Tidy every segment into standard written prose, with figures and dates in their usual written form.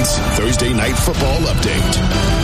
Night's Thursday Night Football Update.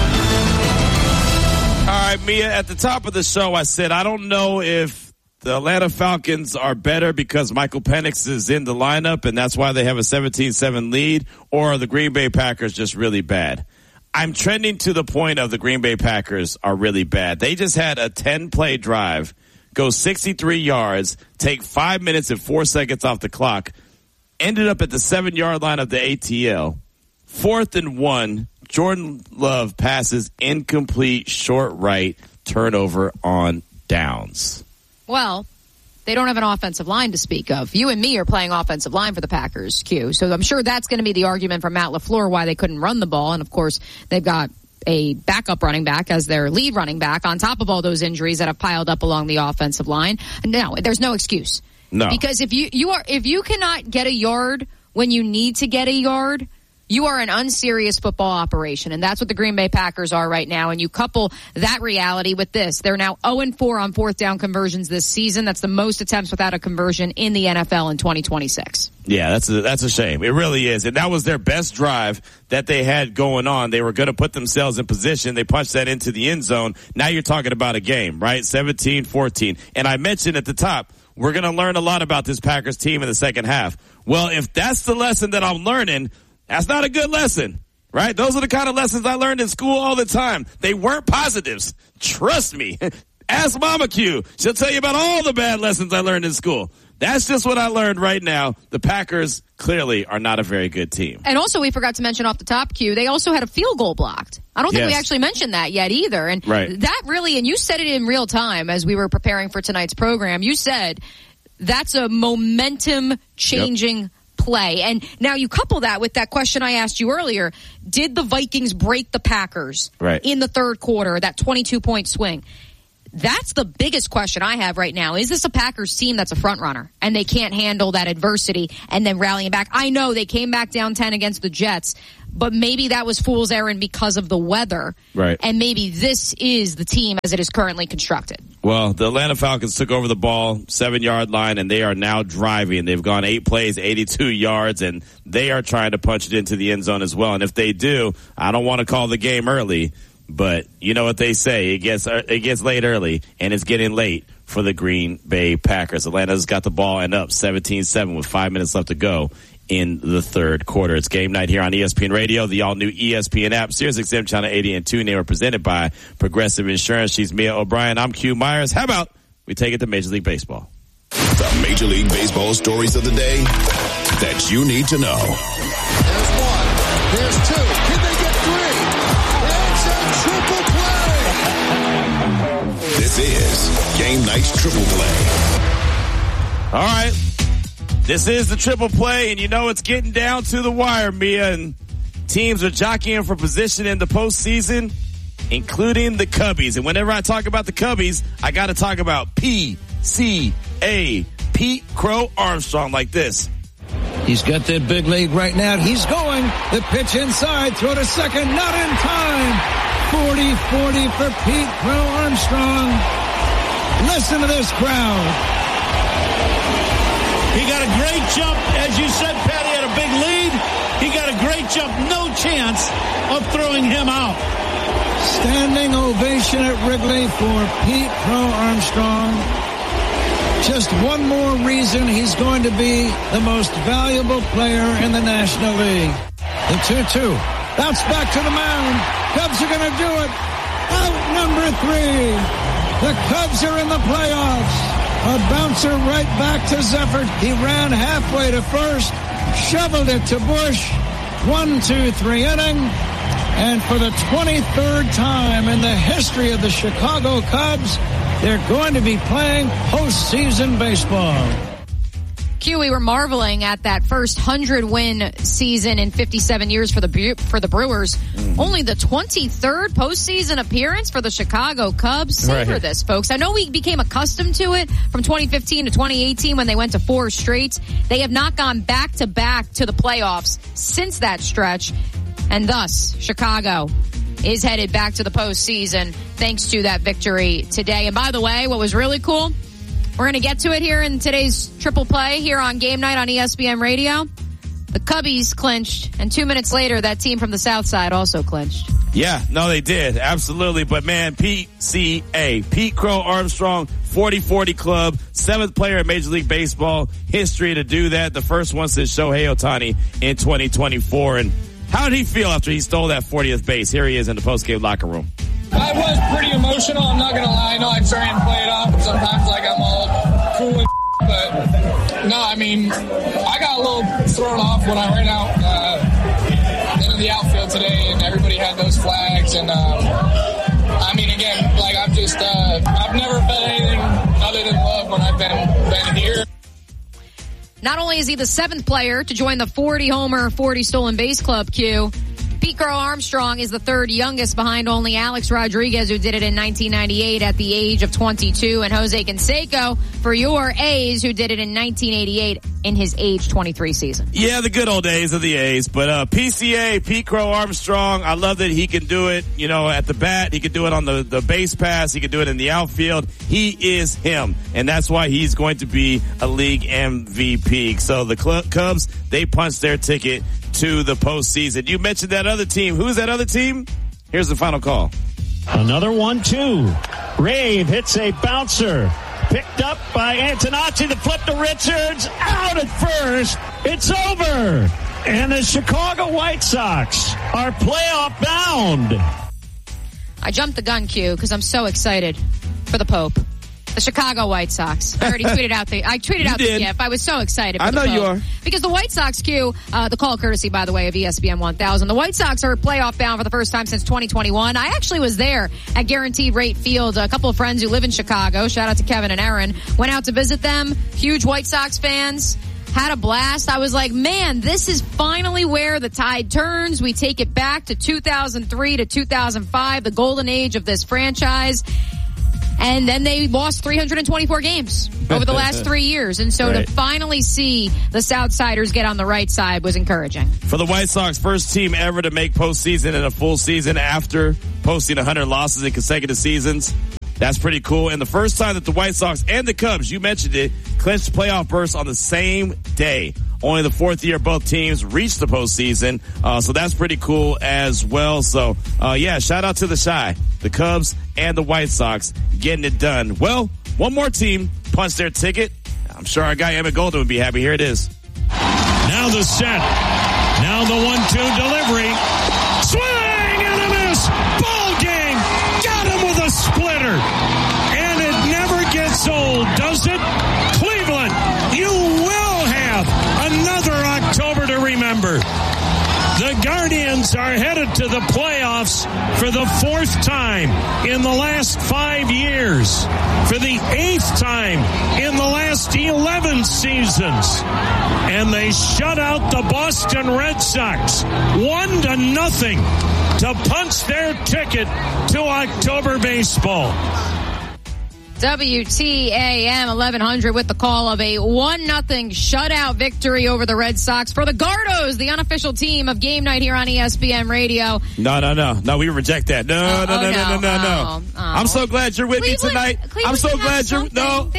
All right, Mia, at the top of the show, I said I don't know if the Atlanta Falcons are better because Michael Penix is in the lineup and that's why they have a 17-7 lead, or are the Green Bay Packers just really bad? I'm trending to the point of the Green Bay Packers are really bad. They just had a 10-play drive, go 63 yards, take 5 minutes and 4 seconds off the clock, ended up at the 7-yard line of the ATL. 4th and 1, Jordan Love passes incomplete, short right, turnover on downs. Well, they don't have an offensive line to speak of. You and me are playing offensive line for the Packers, Q. So I'm sure that's going to be the argument for Matt LaFleur why they couldn't run the ball. And, of course, they've got a backup running back as their lead running back on top of all those injuries that have piled up along the offensive line. No, there's no excuse. No. Because if you cannot get a yard when you need to get a yard, you are an unserious football operation, and that's what the Green Bay Packers are right now. And you couple that reality with this. They're now 0-4 on fourth down conversions this season. That's the most attempts without a conversion in the NFL in 2026. Yeah, that's a shame. It really is. And that was their best drive that they had going on. They were going to put themselves in position. They punched that into the end zone. Now you're talking about a game, right? 17-14. And I mentioned at the top, we're going to learn a lot about this Packers team in the second half. Well, if that's the lesson that I'm learning, that's not a good lesson, right? Those are the kind of lessons I learned in school all the time. They weren't positives. Trust me. Ask Mama Q. She'll tell you about all the bad lessons I learned in school. That's just what I learned right now. The Packers clearly are not a very good team. And also, we forgot to mention off the top, Q, they also had a field goal blocked. I don't think we actually mentioned that yet either. And that really, and you said it in real time as we were preparing for tonight's program, you said that's a momentum-changing play. And now you couple that with that question I asked you earlier. Did the Vikings break the Packers in the third quarter, that 22-point swing? That's the biggest question I have right now. Is this a Packers team that's a front runner and they can't handle that adversity and then rallying back? I know they came back down 10 against the Jets, but maybe that was fool's errand because of the weather. Right. And maybe this is the team as it is currently constructed. Well, the Atlanta Falcons took over the ball, 7-yard line, and they are now driving. They've gone 8 plays, 82 yards, and they are trying to punch it into the end zone as well. And if they do, I don't want to call the game early, but you know what they say, it gets late early, and it's getting late for the Green Bay Packers. Atlanta's got the ball and up 17-7 with 5 minutes left to go in the third quarter. It's game night here on ESPN Radio, the all-new ESPN app, SiriusXM Channel 80 and 2. They were presented by Progressive Insurance. She's Mia O'Brien. I'm Q Myers. How about we take it to Major League Baseball? The Major League Baseball stories of the day that you need to know. There's one. There's two. Can they get three? It's a triple play. This is Game Night's Triple Play. All right. This is the triple play, and you know it's getting down to the wire, Mia, and teams are jockeying for position in the postseason, including the Cubbies. And whenever I talk about the Cubbies, I got to talk about PCA, Pete Crow Armstrong, like this. He's got that big lead right now. He's going. The pitch inside. Throw to second. Not in time. 40-40 for Pete Crow Armstrong. Listen to this crowd. He got a great jump. As you said, Patty had a big lead. He got a great jump. No chance of throwing him out. Standing ovation at Wrigley for Pete Crow Armstrong. Just one more reason he's going to be the most valuable player in the National League. The 2-2. Bounce back to the mound. Cubs are going to do it. Out number 3. The Cubs are in the playoffs. A bouncer right back to Zephyr. He ran halfway to first, shoveled it to Bush. 1-2-3 inning. And for the 23rd time in the history of the Chicago Cubs, they're going to be playing postseason baseball. Q, we were marveling at that first 100-win season in 57 years for the Brewers. Only the 23rd postseason appearance for the Chicago Cubs. Savor this, folks. I know we became accustomed to it from 2015 to 2018 when they went to 4 straight. They have not gone back-to-back to the playoffs since that stretch. And thus, Chicago is headed back to the postseason thanks to that victory today. And by the way, what was really cool, we're going to get to it here in today's triple play here on Game Night on ESPN Radio. The Cubbies clinched, and 2 minutes later, that team from the South Side also clinched. Yeah, no, they did. Absolutely. But, man, PCA, Pete Crow Armstrong, 40-40 club, 7th player in Major League Baseball history to do that. The first one since Shohei Ohtani in 2024. And how did he feel after he stole that 40th base? Here he is in the postgame locker room. I was pretty emotional. I'm not going to lie. I know I try and play it off sometimes like I'm all cool and but no, I mean, I got a little thrown off when I ran out into the outfield today and everybody had those flags. And, I mean, again, like I've never felt anything other than love when I've been here. Not only is he the 7th player to join the 40-homer, 40-stolen base club, Q, Pete Crow Armstrong is the 3rd youngest behind only Alex Rodriguez, who did it in 1998 at the age of 22, and Jose Canseco for your A's, who did it in 1988 in his age 23 season. Yeah, the good old days of the A's. But PCA, Pete Crow Armstrong, I love that he can do it, you know, at the bat. He can do it on the base pass. He can do it in the outfield. He is him, and that's why he's going to be a league MVP. So the Cubs, they punched their ticket to the postseason. You mentioned that other team. Who's that other team? Here's the final call. Another 1-2. Rave hits a bouncer. Picked up by Antonacci to flip to Richards. Out at first. It's over. And the Chicago White Sox are playoff bound. I jumped the gun, Q, because I'm so excited for the Pope. The Chicago White Sox. I already tweeted out the GIF. I was so excited. I know you are. Because the White Sox, Q, the call courtesy, by the way, of ESPN 1000. The White Sox are playoff bound for the first time since 2021. I actually was there at Guaranteed Rate Field. A couple of friends who live in Chicago, shout out to Kevin and Aaron, went out to visit them. Huge White Sox fans. Had a blast. I was like, man, this is finally where the tide turns. We take it back to 2003 to 2005, the golden age of this franchise. And then they lost 324 games over the last 3 years. And so to finally see the Southsiders get on the right side was encouraging. For the White Sox, first team ever to make postseason in a full season after posting 100 losses in consecutive seasons. That's pretty cool. And the first time that the White Sox and the Cubs, you mentioned it, clinched playoff berths on the same day. Only the 4th year both teams reached the postseason. So that's pretty cool as well. So, yeah, shout out to the Chi, the Cubs and the White Sox getting it done. Well, one more team punched their ticket. I'm sure our guy Emmett Golden would be happy. Here it is. Now the set. Now the 1-2 delivery. Swing and a miss. Ball game. Got him with a splitter. And it never gets old, does it? Cleveland, you will have another October to remember. The Guardians are headed to the playoffs for the 4th time in the last 5 years, for the 8th time in the last 11 seasons. And they shut out the Boston Red Sox 1-0 to punch their ticket to October baseball. WTAM 1100 with the call of a 1-0 shutout victory over the Red Sox for the Gardos, the unofficial team of Game Night here on ESPN Radio. No, we reject that. No. I'm so glad you're with me tonight. I'm so glad you're, no.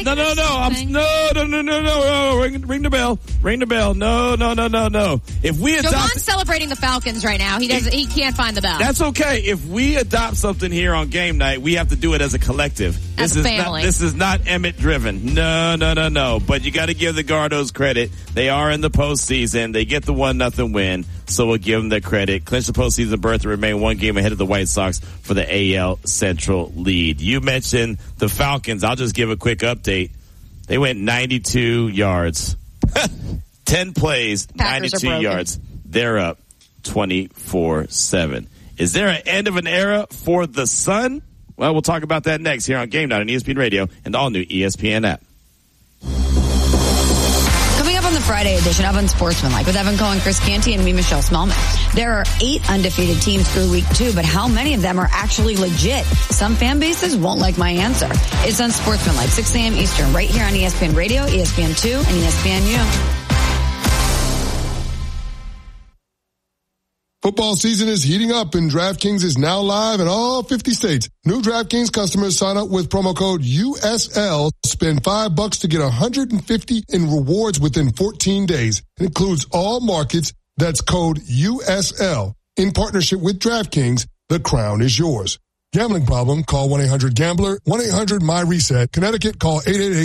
Ring the bell. No. If we adopt, Jovan's celebrating the Falcons right now. He can't find the bell. That's okay. If we adopt something here on Game Night, we have to do it as a collective. As a family. This is not Emmett driven. No. But you got to give the Gardos credit. They are in the postseason. They get the 1-0 win. So we'll give them their credit. Clinch the postseason berth and remain one game ahead of the White Sox for the AL Central lead. You mentioned the Falcons. I'll just give a quick update. They went 92 yards. 10 plays, Packers 92 yards. They're up 24-7. Is there an end of an era for the Sun? Well, we'll talk about that next here on Game Night on ESPN Radio and the all-new ESPN app. Coming up on the Friday edition of Unsportsmanlike with Evan Cohen, Chris Canty, and me, Michelle Smallman. There are 8 undefeated teams through week 2, but how many of them are actually legit? Some fan bases won't like my answer. It's Unsportsmanlike, 6 a.m. Eastern, right here on ESPN Radio, ESPN2, and ESPNU. Football season is heating up and DraftKings is now live in all 50 states. New DraftKings customers sign up with promo code USL, spend $5 to get $150 in rewards within 14 days. It includes all markets. That's code USL. In partnership with DraftKings, the crown is yours. Gambling problem? Call 1-800-GAMBLER, 1-800-MY-RESET. Connecticut, call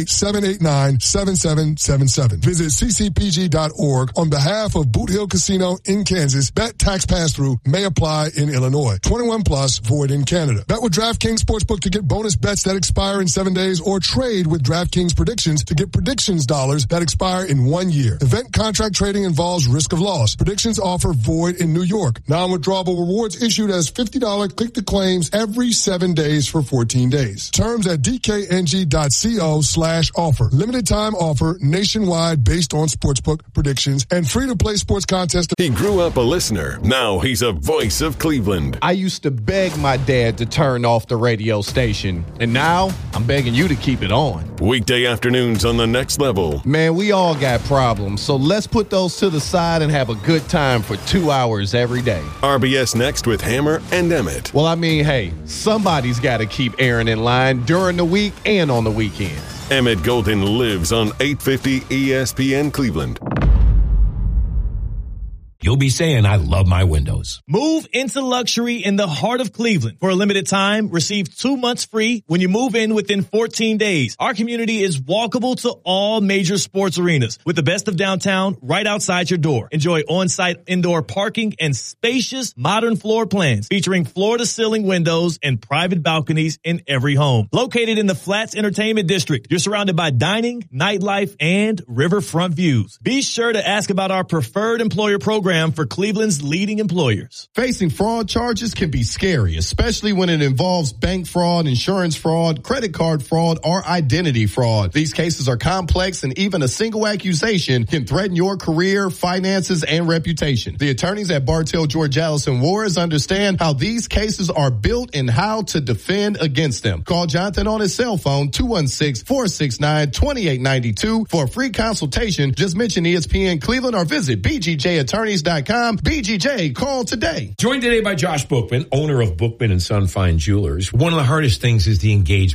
888-789-7777. Visit ccpg.org on behalf of Boot Hill Casino in Kansas. Bet tax pass-through may apply in Illinois. 21 plus, void in Canada. Bet with DraftKings Sportsbook to get bonus bets that expire in 7 days, or trade with DraftKings Predictions to get predictions dollars that expire in 1 year. Event contract trading involves risk of loss. Predictions offer void in New York. Non-withdrawable rewards issued as $50 click-to-claims every 7 days for 14 days. Terms at dkng.co/offer. Limited time offer nationwide based on sportsbook predictions and free to play sports contests. He grew up a listener. Now he's a voice of Cleveland. I used to beg my dad to turn off the radio station, and now I'm begging you to keep it on. Weekday afternoons on The Next Level. Man, we all got problems, so let's put those to the side and have a good time for 2 hours every day. RBS Next with Hammer and Emmett. Well, I mean, hey, somebody's got to keep Aaron in line during the week and on the weekends. Emmett Golden lives on 850 ESPN Cleveland. You'll be saying, I love my windows. Move into luxury in the heart of Cleveland. For a limited time, receive 2 months free when you move in within 14 days. Our community is walkable to all major sports arenas with the best of downtown right outside your door. Enjoy on-site indoor parking and spacious modern floor plans featuring floor-to-ceiling windows and private balconies in every home. Located in the Flats Entertainment District, you're surrounded by dining, nightlife, and riverfront views. Be sure to ask about our preferred employer program for Cleveland's leading employers. Facing fraud charges can be scary, especially when it involves bank fraud, insurance fraud, credit card fraud, or identity fraud. These cases are complex, and even a single accusation can threaten your career, finances, and reputation. The attorneys at Bartell, George Allison Wars understand how these cases are built and how to defend against them. Call Jonathan on his cell phone, 216-469-2892 for a free consultation. Just mention ESPN Cleveland or visit BGJattorneys.com. BGJ, call today. Joined today by Josh Bookman, owner of Bookman & Son Fine Jewelers. One of the hardest things is the engagement.